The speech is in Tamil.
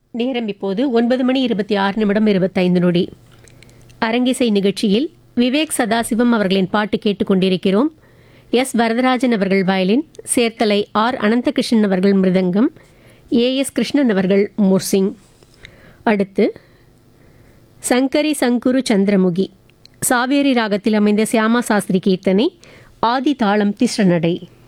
நேரம் இப்போது 9:26:25. அரங்கிசை நிகழ்ச்சியில் விவேக் சதாசிவம் அவர்களின் பாட்டு கேட்டுக்கொண்டிருக்கிறோம். எஸ் வரதராஜன் அவர்கள் வயலின், சேர்த்தலை ஆர் அனந்தகிருஷ்ணன் அவர்கள் மிருதங்கம், ஏஎஸ் கிருஷ்ணன் அவர்கள் முர்சிங். அடுத்து சங்கரி சங்குரு சந்திரமுகி சாவேரி ராகத்தில் அமைந்த சியாமா சாஸ்திரி கீர்த்தனை, ஆதி தாளம் திஸ்ர நடை.